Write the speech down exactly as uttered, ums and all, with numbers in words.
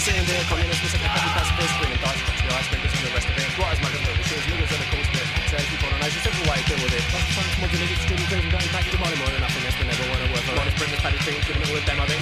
Sitting there, communists, missing the petty pacifists, bringing dice, touch the ice, bringers and the rest of it. Right as my little machines, niggas are the cool spit. Says people on a nice, simple way to deal with it. Lots of times, mods and niggas, streaming, cruising, going back to money more than nothing, yes, but never want to work for honest, bring this paddy thing, giving it all a demo, then